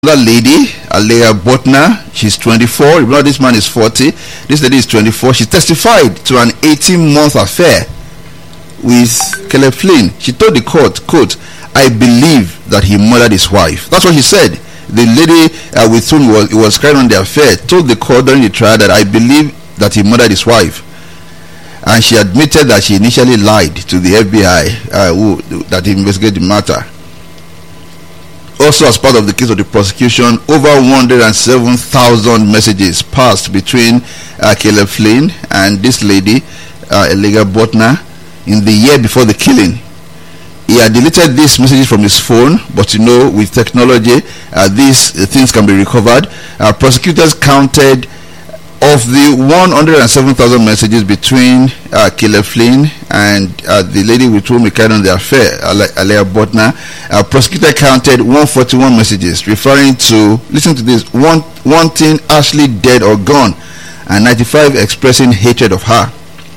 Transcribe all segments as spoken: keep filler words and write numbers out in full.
That lady, Alea Botner, she's twenty-four. Remember, this man is forty. This lady is twenty-four. She testified to an eighteen-month affair with Caleb Flynn. She told the court, quote, "I believe that he murdered his wife." That's what she said. The lady uh, with whom he was, he was carrying on the affair told the court during the trial that I believe that he murdered his wife. And she admitted that she initially lied to the F B I uh, who, that investigated the matter. Also, as part of the case of the prosecution, over one hundred seven thousand messages passed between uh, Caleb Flynn and this lady, uh, Alea Botner, in the year before the killing. He had deleted these messages from his phone, but you know, with technology, uh, these uh, things can be recovered. Uh, prosecutors counted of the one hundred seven thousand messages between uh, Caleb Flynn and uh, the lady with whom he carried on the affair, Alea Botner. Uh, prosecutor counted one hundred forty-one messages referring to, listen to this, one, wanting Ashley dead or gone, and ninety-five expressing hatred of her.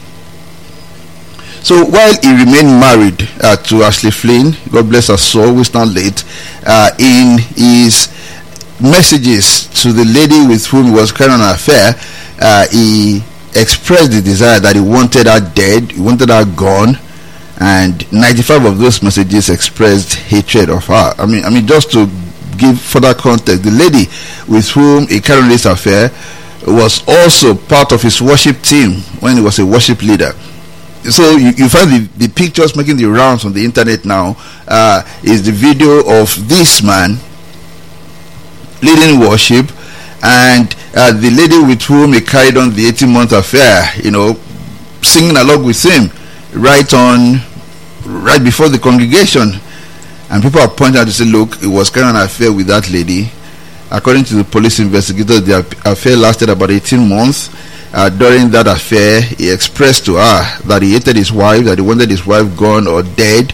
So while he remained married uh, to Ashley Flynn, God bless her soul, who is now late, uh, in his messages to the lady with whom he was carrying on an affair, uh, he expressed the desire that he wanted her dead, he wanted her gone, and ninety-five of those messages expressed hatred of her. I mean, I mean, just to give further context, the lady with whom he carried on this affair was also part of his worship team when he was a worship leader. So you, you find the, the pictures making the rounds on the internet now. Uh, is the video of this man leading worship, and uh, the lady with whom he carried on the eighteen-month affair, you know, singing along with him right on, right before the congregation. And people are pointing out to say, look, it was carrying on an affair with that lady. According to the police investigators, the affair lasted about eighteen months. Uh, during that affair, he expressed to her that he hated his wife, that he wanted his wife gone or dead.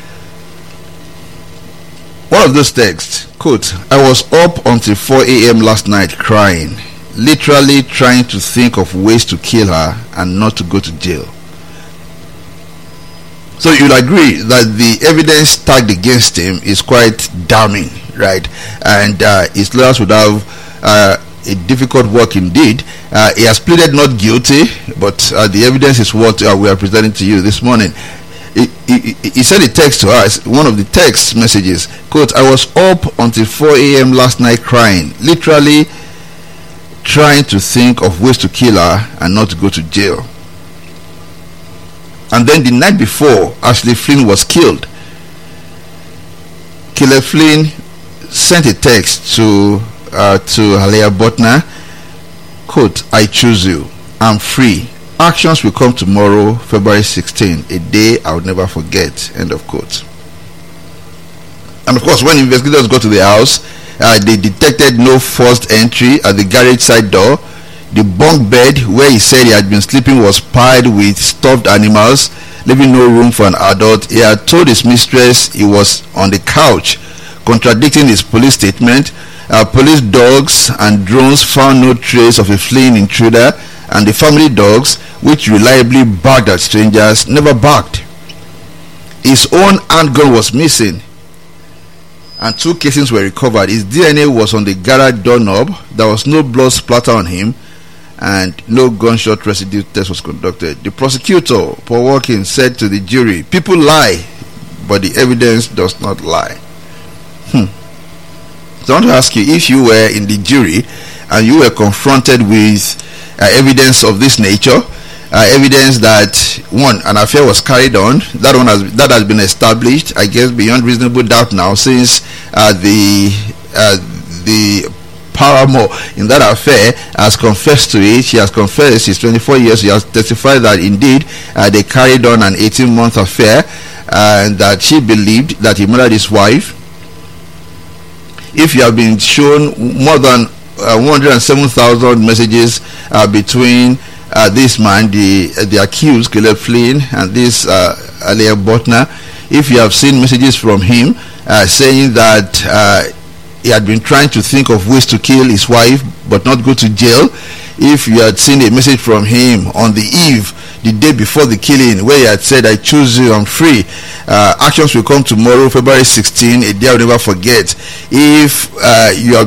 One of those texts, quote, "I was up until four a.m. last night crying, literally trying to think of ways to kill her and not to go to jail." So you'll agree that the evidence tagged against him is quite damning, right? And uh, his lawyers would have uh, a difficult work indeed. Uh, he has pleaded not guilty, but uh, the evidence is what uh, we are presenting to you this morning. He, he, he sent a text to us, one of the text messages, quote, "I was up until four a.m. last night crying, literally trying to think of ways to kill her and not to go to jail." And then the night before Ashley Flynn was killed, Caleb Flynn sent a text to uh, to Alea Botner, quote, "I choose you, I'm free. Actions will come tomorrow, February sixteenth, a day I will never forget," end of quote. And of course, when investigators got to the house, uh, they detected no forced entry at the garage side door. The bunk bed where he said he had been sleeping was piled with stuffed animals, leaving no room for an adult. He had told his mistress he was on the couch, contradicting his police statement. Uh, police dogs and drones found no trace of a fleeing intruder, and the family dogs, which reliably barked at strangers, never barked. His own handgun was missing, and two casings were recovered. His D N A was on the garage doorknob. There was no blood splatter on him, and no gunshot residue test was conducted. The prosecutor, Paul Watkins, said to the jury, "People lie, but the evidence does not lie." Hmm. So I want to ask you, if you were in the jury and you were confronted with uh, evidence of this nature, uh, evidence that one, an affair was carried on, that one has that has been established, I guess beyond reasonable doubt now, since uh, the uh, the paramour in that affair has confessed to it. She has confessed. She's twenty-four years. She has testified that indeed uh, they carried on an eighteen-month affair, uh, and that she believed that he murdered his wife. If you have been shown more than uh, one hundred seven thousand messages uh, between uh, this man, the uh, the accused Caleb Flynn, and this uh, Alea Botner, if you have seen messages from him uh, saying that uh, he had been trying to think of ways to kill his wife but not go to jail, if you had seen a message from him on the eve the day before the killing, where he had said, I choose you, I'm free. Uh, actions will come tomorrow, February sixteenth, a day I'll never forget. If uh, you are